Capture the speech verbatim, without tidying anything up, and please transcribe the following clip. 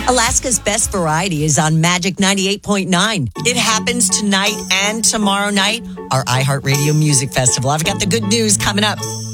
Alaska's Best Variety is on Magic ninety-eight point nine. It happens tonight and tomorrow night, our iHeartRadio Music Festival. I've got the good news coming up.